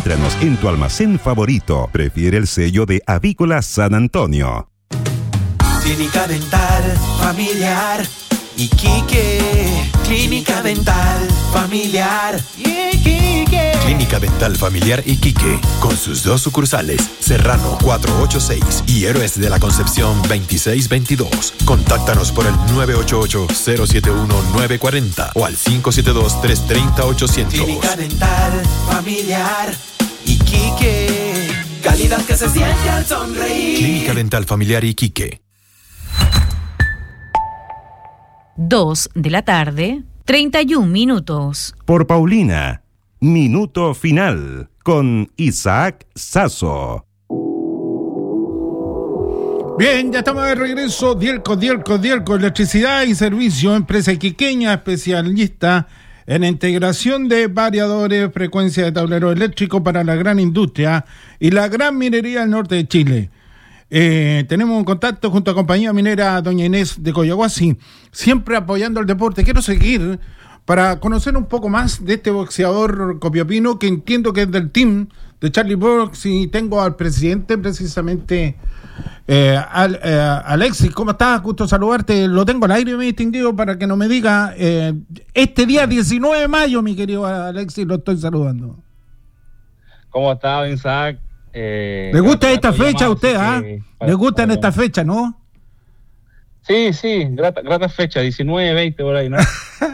Encuéntranos en tu almacén favorito. Prefiere el sello de Avícola San Antonio. Clínica Dental Familiar Iquique. Clínica Dental Familiar Iquique. Clínica Dental Familiar Iquique, con sus 2 sucursales, Serrano 486 y Héroes de la Concepción 2622. Contáctanos por el 988-071-940 o al 572-330-800. Clínica Dental Familiar Iquique. Calidad que se siente al sonreír. Clínica Dental Familiar Iquique. 2:31 p.m. Por Paulina, Minuto Final, con Isaac Sasso. Bien, ya estamos de regreso. Dielco, Electricidad y Servicio, empresa iquiqueña especialista en integración de variadores, frecuencia de tablero eléctrico para la gran industria y la gran minería del norte de Chile. Tenemos un contacto junto a compañía minera Doña Inés de Coyahuasi, siempre apoyando el deporte. Quiero seguir para conocer un poco más de este boxeador copiapino, que entiendo que es del team de Charlie Box, y tengo al presidente precisamente, Alexis. ¿Cómo estás? Gusto saludarte. Lo tengo al aire, mi distinguido, para que no me diga, este día 19 de mayo, mi querido Alexis, lo estoy saludando. ¿Cómo está, Isaac? ¿Le gusta esta fecha a usted, ah? ¿Le gustan esta fecha, no? Sí, grata fecha, 19, 20 por ahí, ¿no?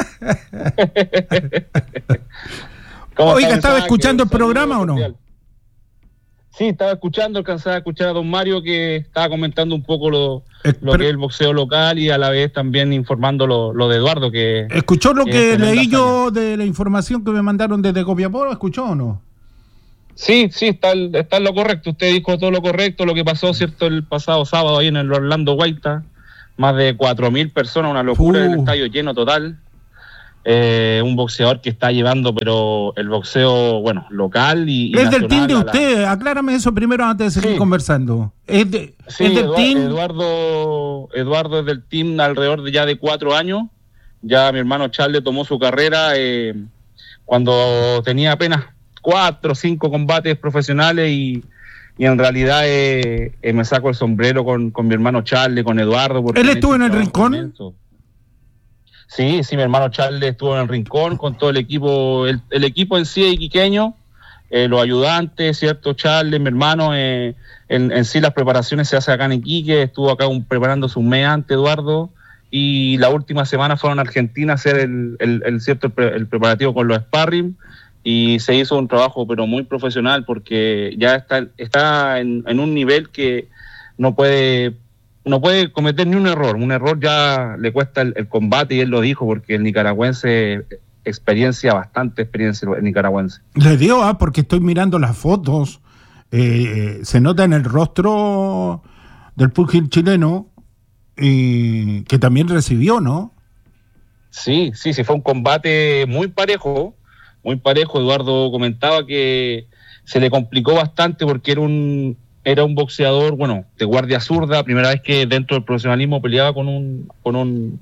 Oiga, ¿estaba escuchando el programa o no? Sí, estaba escuchando, alcanzaba a escuchar a don Mario, que estaba comentando un poco lo que es el boxeo local, y a la vez también informando lo de Eduardo. Que ¿escuchó lo que leí yo de la información que me mandaron desde Copiapó? ¿Escuchó o no? Sí, está en lo correcto. Usted dijo todo lo correcto. Lo que pasó, cierto, el pasado sábado ahí en el Orlando Guaita, más de 4.000 personas, una locura, el estadio lleno total. Un boxeador que está llevando, pero el boxeo, local y es del team de usted. Aclárame eso primero antes de seguir conversando. Es del team. Eduardo es del team alrededor de 4 años. Ya mi hermano Charles tomó su carrera cuando tenía apenas 4 o 5 combates profesionales, y en realidad me saco el sombrero con mi hermano Charles, con Eduardo. ¿Él estuvo en el Rincón? Sí, mi hermano Charles estuvo en el Rincón con todo el equipo. El equipo en sí es iquiqueño, los ayudantes, ¿cierto? Charles, mi hermano, en sí las preparaciones se hacen acá en Iquique. Estuvo acá preparándose un mes antes, Eduardo, y la última semana fueron a Argentina a hacer el preparativo con los sparring. Y se hizo un trabajo pero muy profesional, porque ya está en un nivel que no puede cometer ni un error. Un error ya le cuesta el combate, y él lo dijo, porque el nicaragüense, bastante experiencia el nicaragüense. Le dio, porque estoy mirando las fotos, se nota en el rostro del púgil chileno, que también recibió, ¿no? Sí, fue un combate muy parejo. Eduardo comentaba que se le complicó bastante porque era un boxeador, de guardia zurda, primera vez que dentro del profesionalismo peleaba con un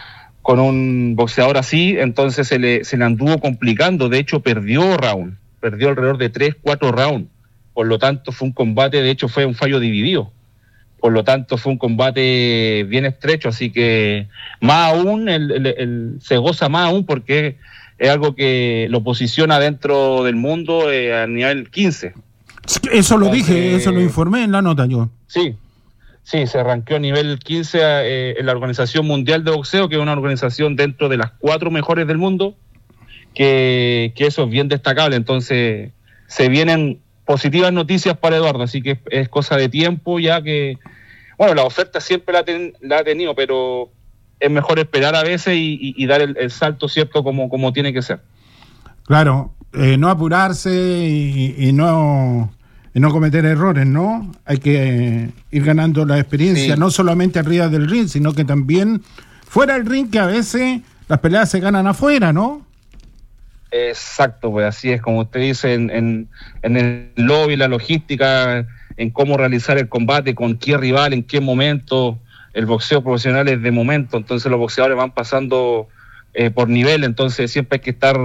boxeador así, entonces se le anduvo complicando. De hecho perdió alrededor de 3-4 rounds, por lo tanto fue un combate, de hecho fue un fallo dividido, por lo tanto fue un combate bien estrecho, así que más aún se goza más aún, porque es algo que lo posiciona dentro del mundo a nivel 15. Eso lo dije, eso lo informé en la nota yo. Sí, se ranqueó a nivel 15 en la Organización Mundial de Boxeo, que es una organización dentro de las 4 mejores del mundo, que eso es bien destacable. Entonces se vienen positivas noticias para Eduardo, así que es cosa de tiempo, ya que, la oferta siempre la ha tenido, pero es mejor esperar a veces y dar el salto, ¿cierto?, como tiene que ser. Claro, no apurarse y no cometer errores, ¿no? Hay que ir ganando la experiencia, no solamente arriba del ring, sino que también fuera del ring, que a veces las peleas se ganan afuera, ¿no? Exacto, pues así es, como usted dice, en el lobby, la logística, en cómo realizar el combate, con qué rival, en qué momento. El boxeo profesional es de momento, entonces los boxeadores van pasando por nivel, entonces siempre hay que estar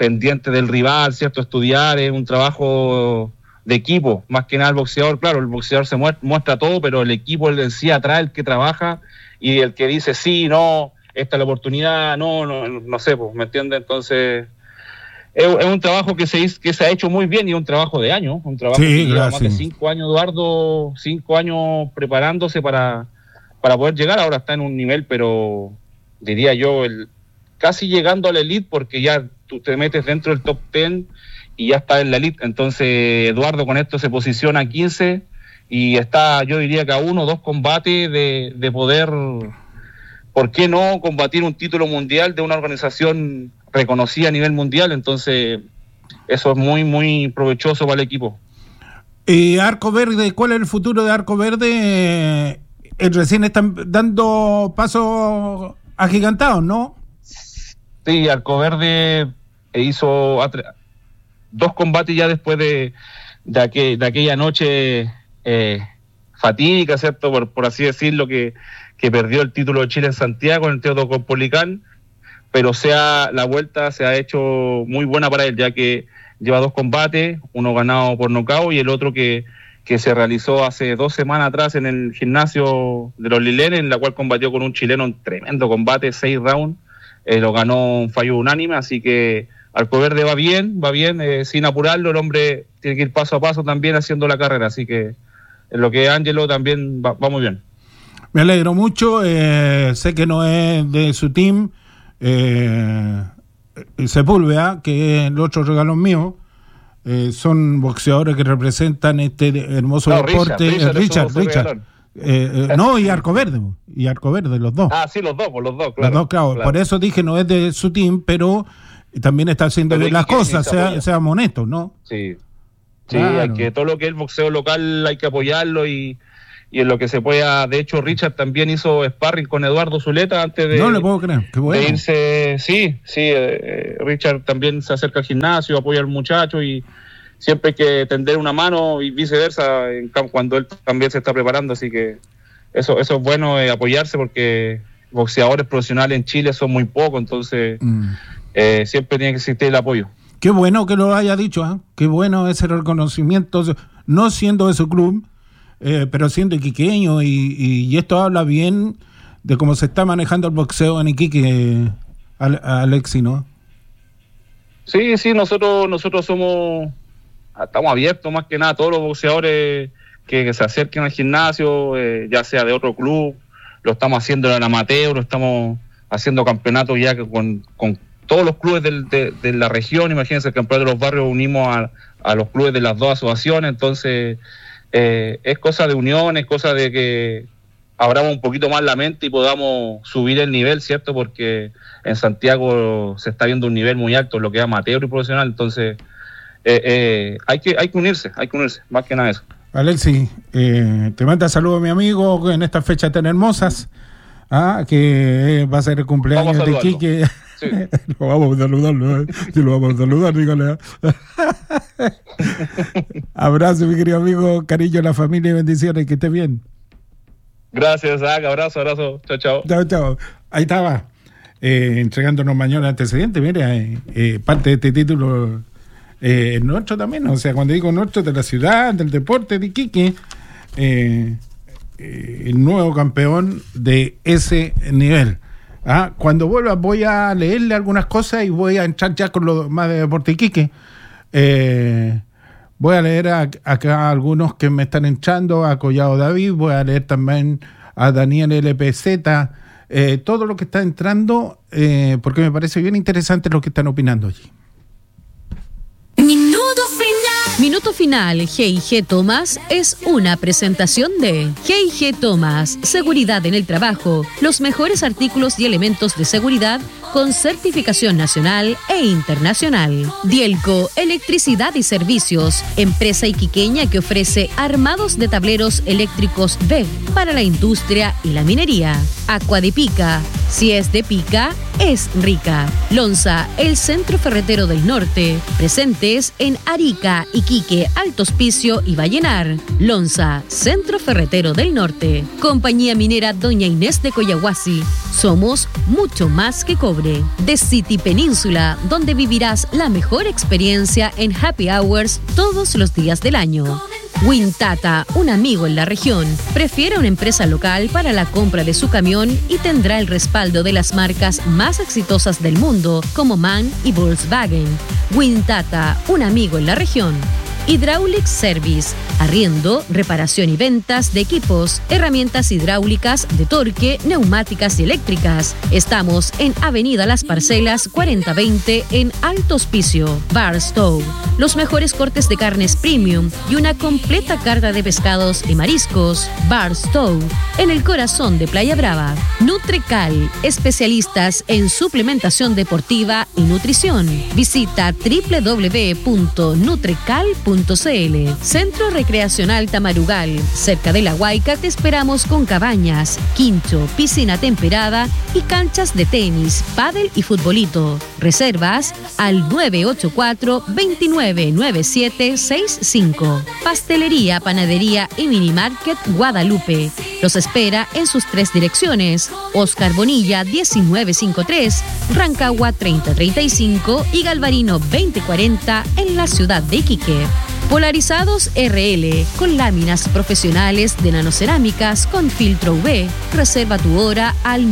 pendiente del rival, ¿cierto? Estudiar, es un trabajo de equipo, más que nada el boxeador. Claro, el boxeador se muestra todo, pero el equipo, el en sí atrás, el que trabaja y el que dice sí, no, esta es la oportunidad, no sé, pues, ¿me entiendes? Entonces, es un trabajo que se ha hecho muy bien y un trabajo de años, un trabajo que lleva más de 5 años, Eduardo, 5 años preparándose para poder llegar. Ahora está en un nivel, pero diría yo, casi llegando a la elite, porque ya tú te metes dentro del top 10 y ya está en la elite. Entonces, Eduardo con esto se posiciona a 15 y está, yo diría que a 1 o 2 combates de poder, ¿por qué no combatir un título mundial de una organización reconocida a nivel mundial? Entonces, eso es muy, muy provechoso para el equipo. Arco Verde, ¿cuál es el futuro de Arco Verde? Recién están dando pasos agigantados, ¿no? Sí, Arco Verde hizo 2 combates ya después de aquella noche fatídica, ¿cierto? Por así decirlo, que perdió el título de Chile en Santiago, en el Teatro Caupolicán, pero la vuelta se ha hecho muy buena para él, ya que lleva 2 combates, uno ganado por nocaut y el otro que se realizó hace 2 semanas atrás en el gimnasio de los Lilenes, en la cual combatió con un chileno en tremendo combate, 6 rounds, lo ganó un fallo unánime, así que Arco Verde va bien, sin apurarlo, el hombre tiene que ir paso a paso también haciendo la carrera, así que en lo que Ángelo también va muy bien. Me alegro mucho, sé que no es de su team, Sepúlveda, que es el otro regalo mío, son boxeadores que representan este hermoso deporte. Richard. No, y Arco Verde, los dos. Ah, sí, los dos, claro. Los dos, claro. Por eso dije, no es de su team, pero también está haciendo bien las cosas, seamos honestos, ¿no? Sí, claro. Hay que, todo lo que es el boxeo local hay que apoyarlo y en lo que se pueda. De hecho, Richard también hizo sparring con Eduardo Zuleta antes de... No le puedo creer, qué bueno. De irse, sí, Richard también se acerca al gimnasio, apoya al muchacho y siempre hay que tender una mano y viceversa cuando él también se está preparando, así que eso es bueno, apoyarse, porque boxeadores profesionales en Chile son muy pocos, entonces siempre tiene que existir el apoyo. Qué bueno que lo haya dicho, ¿eh? Qué bueno ese reconocimiento, no siendo de su club, pero siendo iquiqueño, y esto habla bien de cómo se está manejando el boxeo en Iquique, Alexi, ¿no? Sí, nosotros estamos abiertos más que nada a todos los boxeadores que se acerquen al gimnasio, ya sea de otro club, lo estamos haciendo en amateur, lo estamos haciendo campeonatos ya que con todos los clubes de la región. Imagínense, el campeonato de los barrios unimos a los clubes de las 2 asociaciones, entonces es cosa de unión, es cosa de que abramos un poquito más la mente y podamos subir el nivel, ¿cierto? Porque en Santiago se está viendo un nivel muy alto, lo que es amateur y profesional, entonces hay que unirse, más que nada eso. Alexi, te manda saludos mi amigo en estas fechas tan hermosas, que va a ser el cumpleaños de Quique. Sí. Lo vamos a saludar, dígale. Abrazo, mi querido amigo, cariño a la familia y bendiciones, que esté bien. Gracias, Zach, abrazo, chao. Chao. Ahí estaba, entregándonos mañana antecedentes, mire, parte de este título nuestro también, o sea, cuando digo nuestro, de la ciudad, del deporte de Iquique, el nuevo campeón de ese nivel. Cuando vuelva voy a leerle algunas cosas y voy a entrar ya con lo más de Deporte Iquique. Voy a leer acá algunos que me están entrando, a Collado David, voy a leer también a Daniel LPZ, todo lo que está entrando, porque me parece bien interesante lo que están opinando allí. Minuto final, G&G Thomas es una presentación de G&G Thomas, seguridad en el trabajo, los mejores artículos y elementos de seguridad con certificación nacional e internacional. Dielco, electricidad y servicios, empresa iquiqueña que ofrece armados de tableros eléctricos BEV para la industria y la minería. Aqua de Pica, Si es de pica, es rica. Lonza, el centro ferretero del norte. Presentes en Arica, Iquique, Alto Hospicio y Vallenar. Lonza, centro ferretero del norte. Compañía minera Doña Inés de Coyahuasi. Somos mucho más que cobre. The City Península, donde vivirás la mejor experiencia en happy hours todos los días del año. Wintata, un amigo en la región. Prefiere una empresa local para la compra de su camión y tendrá el respaldo de las marcas más exitosas del mundo como MAN y Volkswagen. Wintata, un amigo en la región. Hydraulic Service, arriendo, reparación y ventas de equipos, herramientas hidráulicas, de torque, neumáticas y eléctricas. Estamos en Avenida Las Parcelas 4020 en Alto Hospicio. Barstow, los mejores cortes de carnes premium y una completa carta de pescados y mariscos. Barstow, en el corazón de Playa Brava. Nutrecal, especialistas en suplementación deportiva y nutrición. Visita www.nutrecal.cl. Centro Recreacional Tamarugal, cerca de La Huayca te esperamos con cabañas, quincho, piscina temperada y canchas de tenis, pádel y futbolito. Reservas al 984-299765. Pastelería, panadería y minimarket Guadalupe. Los espera en sus 3 direcciones: Oscar Bonilla 1953, Rancagua 3035 y Galvarino 2040 en la ciudad de Iquique. Polarizados RL, con láminas profesionales de nanocerámicas con filtro UV. Reserva tu hora al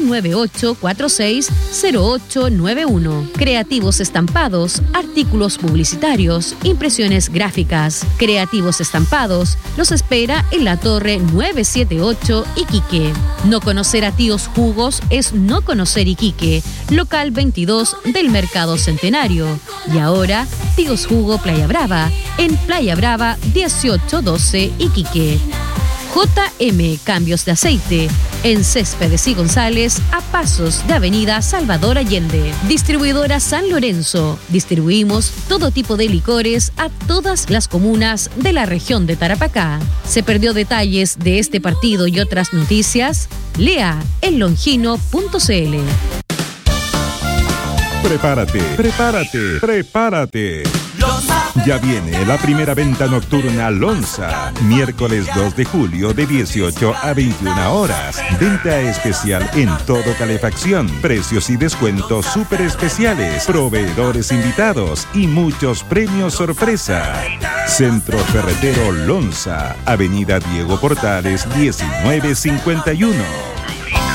998-460891. Creativos estampados, artículos publicitarios, impresiones gráficas. Creativos estampados los espera en la Torre 978 Iquique. No conocer a Tíos Jugos es no conocer Iquique. Local 22 del Mercado Centenario. Y ahora, Tíos Jugo Playa Brava, en Playa Brava 1812 Iquique. JM Cambios de Aceite, en Céspedes y González, a pasos de Avenida Salvador Allende. Distribuidora San Lorenzo. Distribuimos todo tipo de licores a todas las comunas de la región de Tarapacá. ¿Se perdió detalles de este partido y otras noticias? Lea en longino.cl. Prepárate. Ya viene la primera venta nocturna Lonza, miércoles 2 de julio de 18 a 21 horas. Venta especial en todo calefacción, precios y descuentos súper especiales, proveedores invitados y muchos premios sorpresa. Centro Ferretero Lonza, Avenida Diego Portales 1951.